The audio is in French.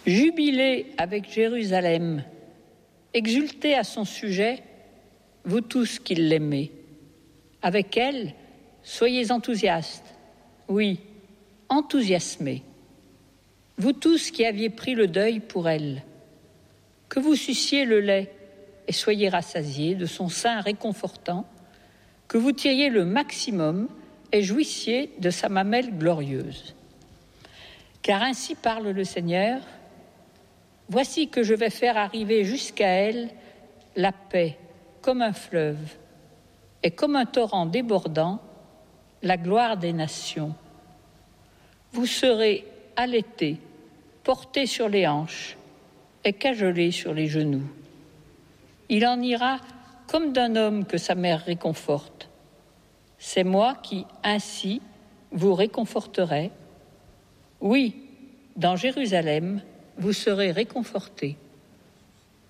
Jubilez avec Jérusalem, exultez à son sujet, vous tous qui l'aimez. Avec elle, soyez enthousiastes, oui, enthousiasmés. Vous tous qui aviez pris le deuil pour elle, que vous suciez le lait et soyez rassasiés de son sein réconfortant, que vous tiriez le maximum et jouissiez de sa mamelle glorieuse. Car ainsi parle le Seigneur, voici que je vais faire arriver jusqu'à elle la paix comme un fleuve et comme un torrent débordant, la gloire des nations. Vous serez allaités, portés sur les hanches et cajolés sur les genoux. Il en ira comme d'un homme que sa mère réconforte. C'est moi qui, ainsi, vous réconforterai. Oui, dans Jérusalem, vous serez réconfortés.